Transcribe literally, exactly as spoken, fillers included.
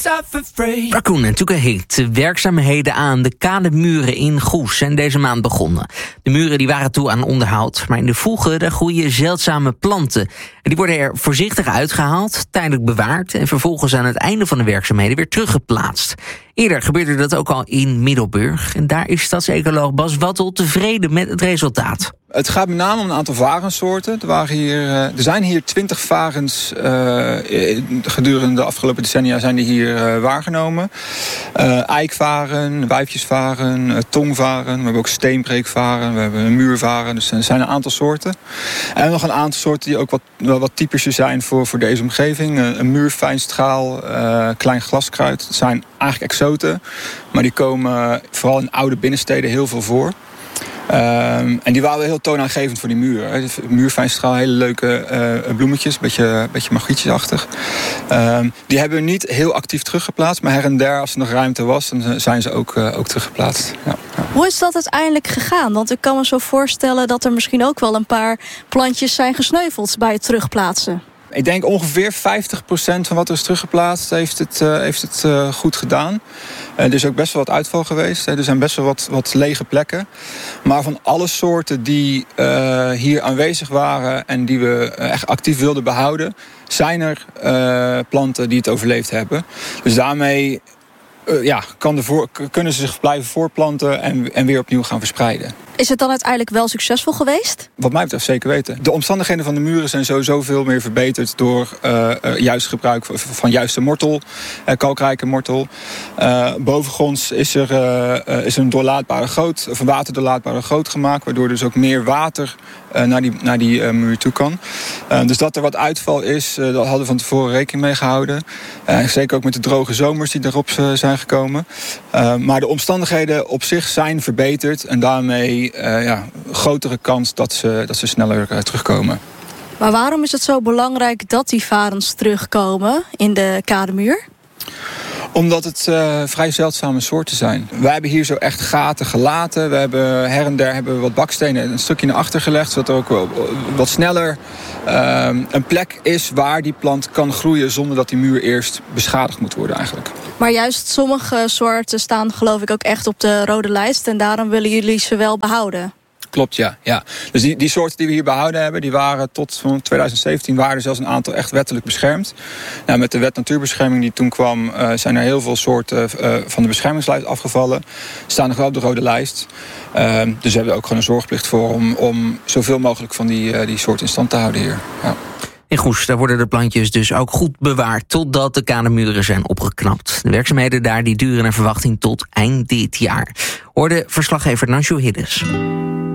suffer-free. Raccoon en Took a Hit. De werkzaamheden aan de kademuren in Goes zijn deze maand begonnen. De muren die waren toe aan onderhoud, maar in de voegen daar groeien zeldzame planten. En die worden er voorzichtig uitgehaald, tijdelijk bewaard en vervolgens aan het einde van de werkzaamheden weer teruggeplaatst. Eerder gebeurde dat ook al in Middelburg. En daar is stadsecoloog Bas Wattel tevreden met het resultaat. Het gaat met name om een aantal varensoorten. Er, waren hier, uh, er zijn hier twintig varens uh, gedurende de afgelopen decennia zijn die hier uh, waargenomen. Uh, eikvaren, wijfjesvaren, uh, tongvaren. We hebben ook steenbreekvaren, we hebben een muurvaren. Dus er zijn een aantal soorten. En nog een aantal soorten die ook wat, wel wat typischer zijn voor, voor deze omgeving. Uh, een muurfijnstraal, uh, klein glaskruid. Dat zijn eigenlijk exoten, maar die komen vooral in oude binnensteden heel veel voor. Um, en die waren heel toonaangevend voor die muren. De muurfijnstraal, hele leuke uh, bloemetjes, een beetje, beetje magietjesachtig. Um, die hebben we niet heel actief teruggeplaatst, maar her en der, als er nog ruimte was, dan zijn ze ook, uh, ook teruggeplaatst. Ja, ja. Hoe is dat uiteindelijk gegaan? Want ik kan me zo voorstellen dat er misschien ook wel een paar plantjes zijn gesneuveld bij het terugplaatsen. Ik denk ongeveer vijftig procent van wat er is teruggeplaatst heeft het, uh, heeft het uh, goed gedaan. Uh, er is ook best wel wat uitval geweest. Hè. Er zijn best wel wat, wat lege plekken. Maar van alle soorten die uh, hier aanwezig waren en die we echt actief wilden behouden, zijn er uh, planten die het overleefd hebben. Dus daarmee uh, ja, kan de voor, kunnen ze zich blijven voorplanten en, en weer opnieuw gaan verspreiden. Is het dan uiteindelijk wel succesvol geweest? Wat mij betreft zeker weten. De omstandigheden van de muren zijn sowieso veel meer verbeterd door uh, uh, juist gebruik van juiste mortel, uh, kalkrijke mortel. Uh, bovengronds is er, uh, uh, is er een doorlaatbare goot, of een waterdoorlaatbare goot gemaakt, waardoor dus ook meer water uh, naar die, naar die uh, muur toe kan. Uh, dus dat er wat uitval is, uh, daar hadden we van tevoren rekening mee gehouden. Uh, zeker ook met de droge zomers die erop uh, zijn gekomen. Uh, maar de omstandigheden op zich zijn verbeterd en daarmee Uh, ja, grotere kans dat ze, dat ze sneller uh, terugkomen. Maar waarom is het zo belangrijk dat die varens terugkomen in de kademuur? Omdat het uh, vrij zeldzame soorten zijn. Wij hebben hier zo echt gaten gelaten. We hebben her en der hebben we wat bakstenen een stukje naar achter gelegd, zodat er ook wel, wat sneller uh, een plek is waar die plant kan groeien zonder dat die muur eerst beschadigd moet worden eigenlijk. Maar juist sommige soorten staan geloof ik ook echt op de rode lijst en daarom willen jullie ze wel behouden. Klopt, ja. ja. Dus die, die soorten die we hier behouden hebben, die waren tot twintig zeventien waren er zelfs een aantal echt wettelijk beschermd. Nou, met de wet natuurbescherming die toen kwam, uh, zijn er heel veel soorten uh, van de beschermingslijst afgevallen. Staan nog wel op de rode lijst. Uh, dus we hebben er ook gewoon een zorgplicht voor om, om zoveel mogelijk van die, uh, die soorten in stand te houden hier. Ja. In Goes, daar worden de plantjes dus ook goed bewaard totdat de kademuren zijn opgeknapt. De werkzaamheden daar die duren naar verwachting tot eind dit jaar. Hoorde verslaggever Nansjo Hiddes.